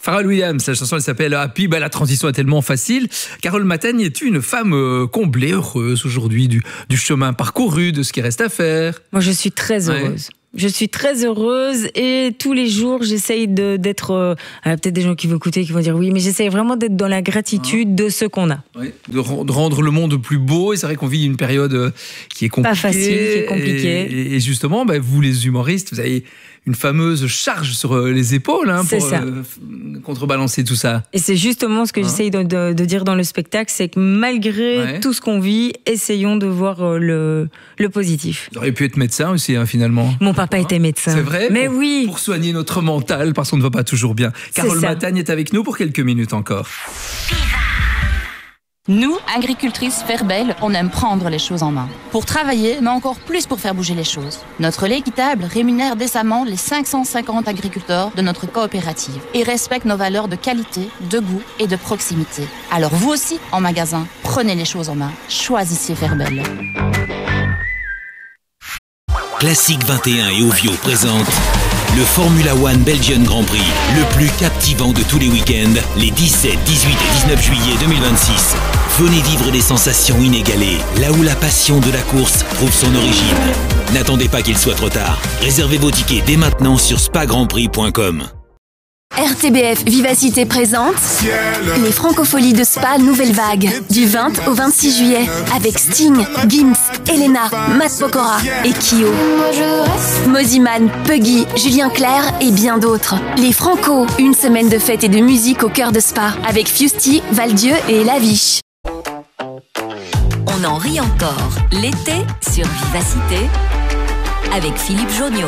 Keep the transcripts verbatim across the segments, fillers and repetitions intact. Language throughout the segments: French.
Pharrell Williams, la chanson elle s'appelle Happy. Bah, la transition est tellement facile. Carole Matagne, es-tu une femme euh, comblée, heureuse aujourd'hui du, du chemin parcouru, de ce qui reste à faire? Moi, je suis très heureuse. Ouais. Je suis très heureuse et tous les jours, j'essaye de, d'être... Euh, alors peut-être des gens qui vont écouter, qui vont dire oui, mais j'essaye vraiment d'être dans la gratitude ah. de ce qu'on a. Oui, de, de rendre le monde plus beau. Et c'est vrai qu'on vit une période qui est compliquée. Pas facile, qui est compliquée. Et, et justement, bah, vous les humoristes, vous avez une fameuse charge sur les épaules hein, pour euh, contrebalancer tout ça. Et c'est justement ce que hein. j'essaye de, de, de dire dans le spectacle, c'est que malgré ouais. tout ce qu'on vit, essayons de voir euh, le, le positif. Vous auriez pu être médecin aussi, hein, finalement. Mon papa hein était médecin. C'est vrai. Mais pour, oui. Pour soigner notre mental, parce qu'on ne va pas toujours bien. Carole Matagne est avec nous pour quelques minutes encore. Nous, agricultrices Ferbel, on aime prendre les choses en main. Pour travailler, mais encore plus pour faire bouger les choses. Notre lait équitable rémunère décemment les cinq cent cinquante agriculteurs de notre coopérative et respecte nos valeurs de qualité, de goût et de proximité. Alors vous aussi, en magasin, prenez les choses en main. Choisissez Ferbel. Classique vingt et un et Ovio présente le Formula One Belgian Grand Prix, le plus captivant de tous les week-ends, les dix-sept, dix-huit et dix-neuf juillet deux mille vingt-six. Venez vivre des sensations inégalées, là où la passion de la course trouve son origine. N'attendez pas qu'il soit trop tard. Réservez vos tickets dès maintenant sur spa grand prix point com. R T B F Vivacité présente les Francopholies de Spa Nouvelle Vague du vingt au vingt-six juillet avec Sting, Gims, Elena, Matt Pokora et Kyo. Moziman, Puggy, Julien Clerc et bien d'autres. Les Franco, une semaine de fête et de musique au cœur de Spa avec Fusty, Valdieu et Laviche. On en rit encore l'été sur Vivacité avec Philippe Jonniot.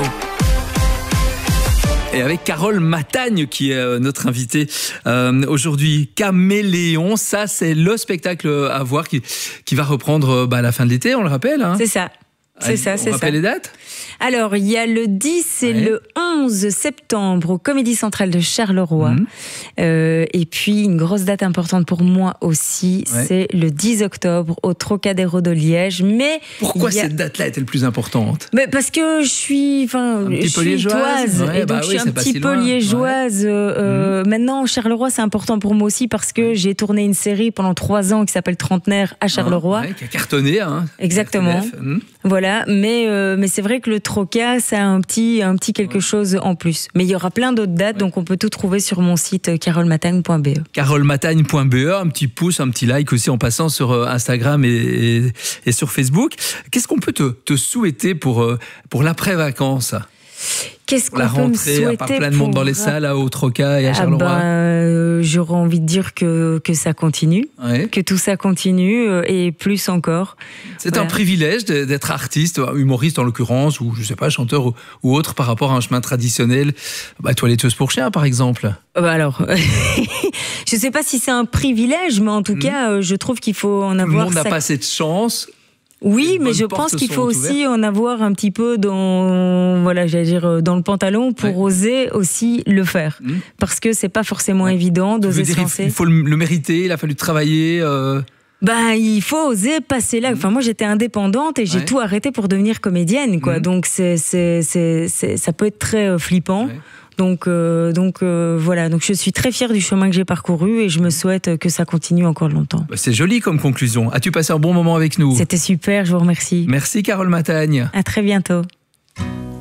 Et avec Carole Matagne qui est notre invitée euh, aujourd'hui. Caméléon, ça c'est le spectacle à voir qui, qui va reprendre bah, à la fin de l'été, on le rappelle. Hein. C'est ça. C'est Allez, ça, on c'est rappelle ça. les dates ? Alors, il y a le dix et ouais. le onze septembre au Comédie Centrale de Charleroi. Mmh. Euh, et puis, une grosse date importante pour moi aussi, ouais. c'est le dix octobre au Trocadéro de Liège. Mais pourquoi a... cette date-là est-elle plus importante ? Mais parce que je suis, enfin, je suis liégeoise ouais, et donc bah je suis oui, un petit si peu liégeoise. Ouais. Euh, mmh. Maintenant, Charleroi, c'est important pour moi aussi parce que ouais. j'ai tourné une série pendant trois ans qui s'appelle Trentenaire à Charleroi. Ah, ouais, qui a cartonné, hein. Exactement. Mmh. Voilà, mais euh, mais c'est vrai que le Troca, ça a un petit un petit quelque ouais. chose en plus. Mais il y aura plein d'autres dates, ouais. donc on peut tout trouver sur mon site carole matagne point b e. carole matagne point b e, un petit pouce, un petit like aussi en passant sur Instagram et, et, et sur Facebook. Qu'est-ce qu'on peut te, te souhaiter pour pour l'après-vacances ? Qu'est-ce qu'on la peut me rentrée, souhaiter à part plein de monde dans les salles, là, au Troca et à Charleroi. Ah ben, euh, j'aurais envie de dire que, que ça continue, ouais. que tout ça continue euh, et plus encore. C'est voilà. un privilège d'être artiste, humoriste en l'occurrence, ou je sais pas, chanteur ou, ou autre par rapport à un chemin traditionnel. Bah, toiletteuse pour chien, par exemple. Bah alors, je sais pas si c'est un privilège, mais en tout mmh. cas, euh, je trouve qu'il faut en avoir. Tout le monde n'a sa... pas cette chance. Oui, mais je pense qu'il faut aussi en avoir un petit peu dans, voilà, j'allais dire dans le pantalon pour ouais. oser aussi le faire, mmh. parce que c'est pas forcément ouais. évident d'oser se lancer. Il faut le mériter, il a fallu travailler. Euh... Ben, il faut oser passer là. Enfin, moi, j'étais indépendante et j'ai ouais. tout arrêté pour devenir comédienne, quoi. Mmh. Donc, c'est, c'est, c'est, c'est, ça peut être très euh, flippant. Ouais. Donc, euh, donc euh, voilà. Donc, je suis très fière du chemin que j'ai parcouru et je me souhaite que ça continue encore longtemps. C'est joli comme conclusion. As-tu passé un bon moment avec nous ? C'était super. Je vous remercie. Merci, Carole Matagne. À très bientôt.